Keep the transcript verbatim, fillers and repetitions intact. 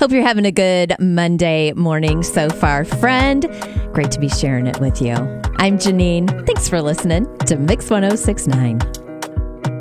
Hope you're having a good Monday morning so far, friend. Great to be sharing it with you. I'm Janine. Thanks for listening to Mix one oh six point nine.